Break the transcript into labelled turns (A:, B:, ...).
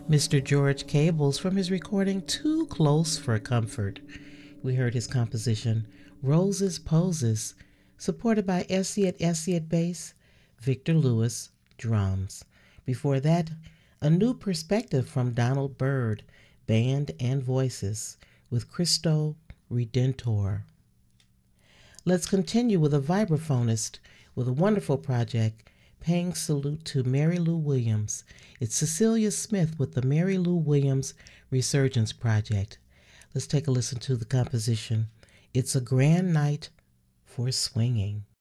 A: Mr. George Cables from his recording Too Close for Comfort. We heard his composition Roses Poses, supported by Essie at bass, Victor Lewis drums. Before that, A New Perspective from Donald Byrd, band and voices, with Cristo Redentor. Let's continue with a vibraphonist with a wonderful project, paying salute to Mary Lou Williams. It's Cecilia Smith with the Mary Lou Williams Resurgence Project. Let's take a listen to the composition, It's a Grand Night for Swinging.